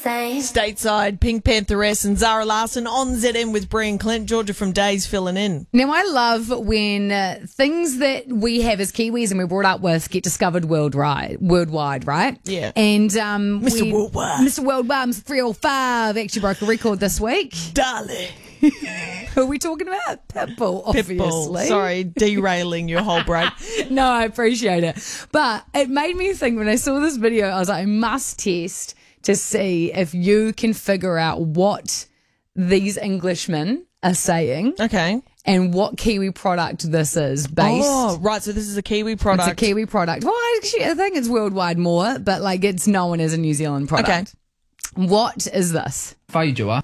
same. Stateside, Pink Pantheress and Zara Larson on ZM with Brian Clint. Georgia from Days filling in. Now, I love when things that we have as Kiwis and we're brought up with get discovered worldwide, right? Yeah. And Mr. Worldwide. Mr. Worldwide, Mr. 305 actually broke a record this week. Darling. Who are we talking about? Pitbull, obviously. Pitbull. Sorry, derailing your whole break. No, I appreciate it. But it made me think when I saw this video, I was like, I must test to see if you can figure out what these Englishmen are saying. Okay. And what Kiwi product this is based. Oh, right. So this is a Kiwi product. It's a Kiwi product. Well, actually, I think it's worldwide more, but like it's known as a New Zealand product. Okay. What is this? Whaijua.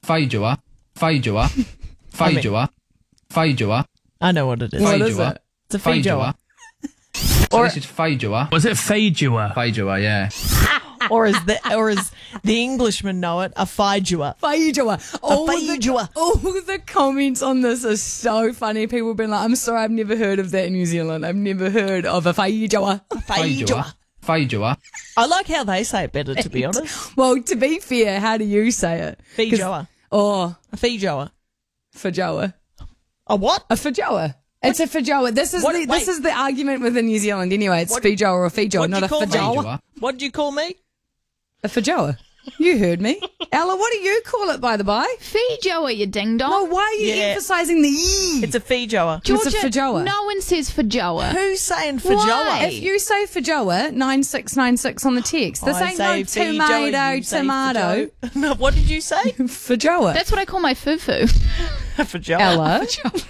I know what it is. What is it? It's a feijoa. So this is whaijua. Was it Feijoa? Whaijua, yeah. or as the Englishmen know it, a feijoa. Feijoa. All the comments on this are so funny. People have been like, I'm sorry, I've never heard of that in New Zealand. I've never heard of a feijoa. Whaijua. I like how they say it better, to be honest. Well, to be fair, how do you say it? Feijoa. Oh, A feijoa. feijoa. A what? A feijoa. It's a feijoa. This is the argument within New Zealand anyway. It's feijoa or a feijoa, not a feijoa. What did you call me? A feijoa. You heard me. Ella, what do you call it, by the by? Feijoa, you ding dong. Oh, why are you emphasising the E? It's a feijoa. Georgia, it's a feijoa. no one says feijoa. Who's saying feijoa? Why? If you say feijoa, 9696 on the text. This I ain't no say tomato, feijoa, you say feijoa. feijoa. No, what did you say? Feijoa. That's what I call my fufu. Feijoa. Ella.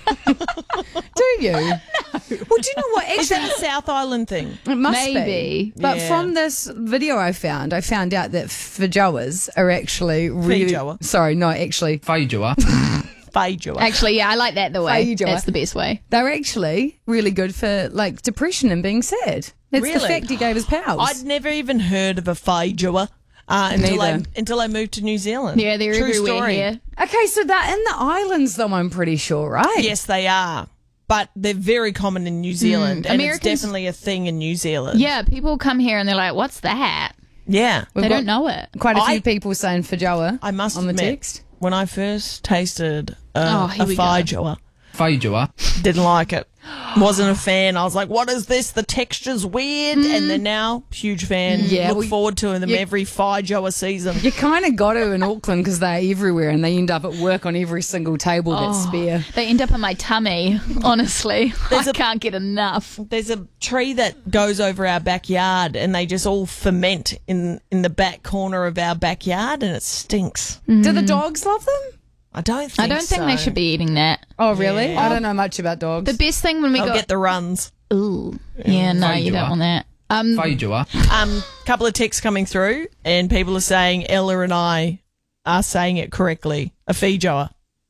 Do you? No. Well, do you know what? Actually, Is that a South Island thing? it must Maybe. be. But Yeah. from this video I found out that feijoas are actually really... Feijoa. Sorry, no, actually. Whaijua. Feijoa. Actually, yeah, I like that the way. Feijoa. That's the best way. They're actually really good for, like, depression and being sad. That's the Really? fact he gave his pals. I'd never even heard of a feijoa Neither. until I moved to New Zealand. Yeah, they're True everywhere story. here. Okay, so they're in the islands, though, I'm pretty sure, right? Yes, they are. But they're very common in New Zealand. And Americans- it's definitely a thing in New Zealand. Yeah, people come here and they're like, what's that? Yeah. They don't know it. Quite a few I- people saying feijoa I must on the admit, text. when I first tasted Oh, a here we go. feijoa, Whaijua. didn't like it. Wasn't a fan. I was like, what is this? The texture's weird. And then now, huge fan. Yeah, Look well, forward to them every feijoa season. You kind of got to in Auckland because they're everywhere and they end up at work on every single table that's spare. They end up in my tummy, honestly. I can't get enough. There's a tree that goes over our backyard and they just all ferment in the back corner of our backyard and it stinks. Do the dogs love them? I don't think I don't think they so. should be eating that. Oh, really? Yeah. I don't know much about dogs. The best thing when we I'll got... get the runs. Ooh. Yeah, no, you don't want that. Whaijua. Couple of texts coming through and people are saying Ella and I are saying it correctly. A feijoa.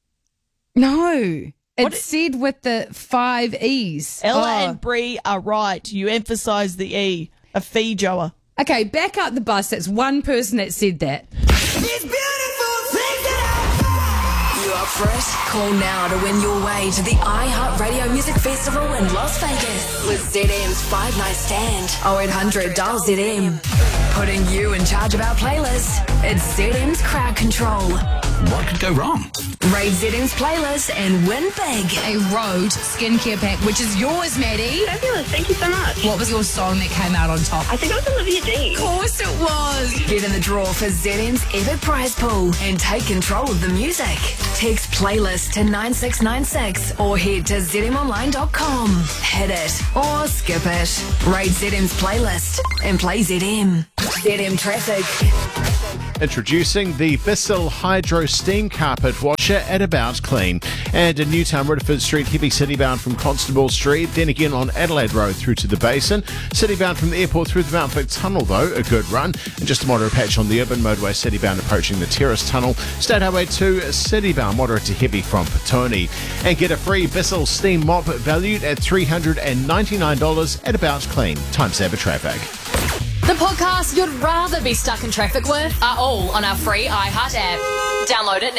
No. It's said with the 5 E's. Ella and Bree are right. You emphasise the E. A feijoa. Okay, back up the bus. That's one person that said that. You up for it? Call now to win your way to the iHeartRadio Music Festival in Las Vegas with ZM's 5 Night Stand. 0800 dial ZM. Putting you in charge of our playlist. It's ZM's Crowd Control. What could go wrong? Raid ZM's playlist and win big. A Rode skincare pack, which is yours, Maddie. Fabulous, thank you so much. What was your song that came out on top? I think it was Olivia Dean. Of course it was. Get in the draw for ZM's epic prize pool and take control of the music. Text playlist to 9696 or head to zmonline.com. Hit it or skip it. Raid ZM's playlist and play ZM. ZM Traffic. Introducing the Bissell Hydro Steam Carpet Washer at About Clean. And in Newtown, Ridderford Street, heavy citybound from Constable Street, then again on Adelaide Road through to the Basin. Citybound from the airport through the Mount Vic Tunnel, though, a good run. And just a moderate patch on the urban motorway, citybound approaching the Terrace Tunnel. State Highway 2, citybound, moderate to heavy from Petone. And get a free Bissell Steam Mop valued at $399 at About Clean. Time saver traffic. The podcasts you'd rather be stuck in traffic with are all on our free iHeart app. Download it now.